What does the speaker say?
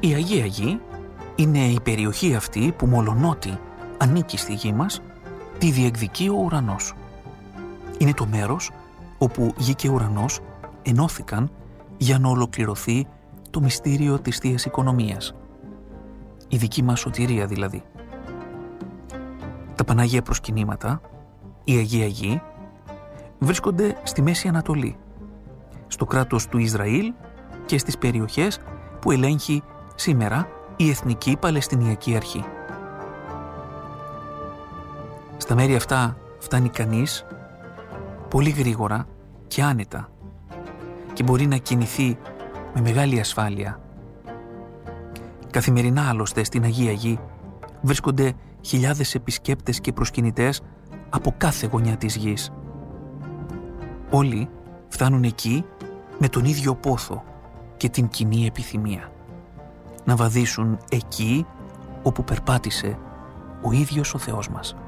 Η Αγία Γη είναι η περιοχή αυτή που μολονότι ανήκει στη γη μας, τη διεκδικεί ο ουρανός. Είναι το μέρος όπου γη και ουρανός ενώθηκαν για να ολοκληρωθεί το μυστήριο της Θείας Οικονομίας. Η δική μας σωτηρία δηλαδή. Τα Πανάγια προσκυνήματα, η Αγία Γη, βρίσκονται στη Μέση Ανατολή, στο κράτος του Ισραήλ και στις περιοχές που ελέγχει σήμερα η Εθνική Παλαιστινιακή Αρχή. Στα μέρη αυτά φτάνει κανείς πολύ γρήγορα και άνετα και μπορεί να κινηθεί με μεγάλη ασφάλεια. Καθημερινά άλλωστε στην Αγία Γη βρίσκονται χιλιάδες επισκέπτες και προσκυνητές από κάθε γωνιά της γης. Όλοι φτάνουν εκεί με τον ίδιο πόθο και την κοινή επιθυμία. Να βαδίσουν εκεί όπου περπάτησε ο ίδιος ο Θεός μας.